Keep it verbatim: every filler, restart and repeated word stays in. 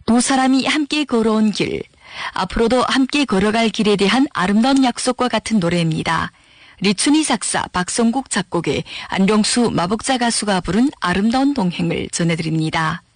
두 사람이 함께 걸어온 길, 앞으로도 함께 걸어갈 길에 대한 아름다운 약속과 같은 노래입니다. 리춘희 작사, 박성국 작곡의 안령수 마복자 가수가 부른 아름다운 동행을 전해드립니다.